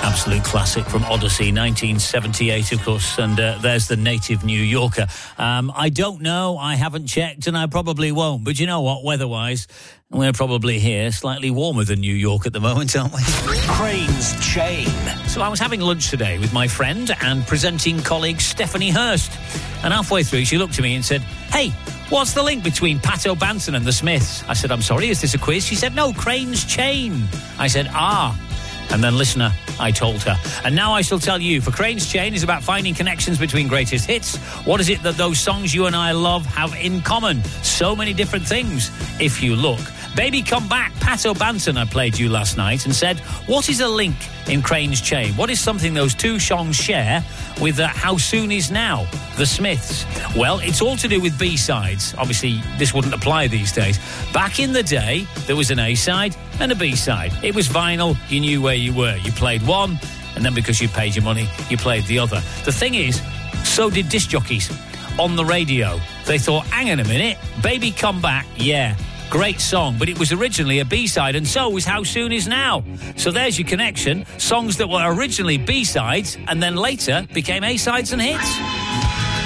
Absolute classic from Odyssey, 1978, of course, and there's the native New Yorker. I don't know, I haven't checked, and I probably won't, but you know what, weather-wise, we're probably here, slightly warmer than New York at the moment, aren't we? Crane's Chain. So I was having lunch today with my friend and presenting colleague Stephanie Hurst, and halfway through she looked at me and said, "Hey, what's the link between Pat O'Banton and the Smiths?" I said, "I'm sorry, is this a quiz?" She said, "No, Crane's Chain." I said, "Ah." And then, listener, I told her. And now I shall tell you, for Crane's Chain is about finding connections between greatest hits. What is it that those songs you and I love have in common? So many different things, if you look. Baby Come Back, Pat O'Banton, I played you last night and said, what is a link in Crane's Chain? What is something those two songs share with How Soon Is Now, the Smiths? Well, it's all to do with B-sides. Obviously, this wouldn't apply these days. Back in the day, there was an A-side and a B-side. It was vinyl, you knew where you were. You played one, and then because you paid your money, you played the other. The thing is, so did disc jockeys on the radio. They thought, hang on a minute, Baby Come Back, yeah, great song, but it was originally a B-side, and so was How Soon Is Now. So there's your connection. Songs that were originally B-sides and then later became A-sides and hits.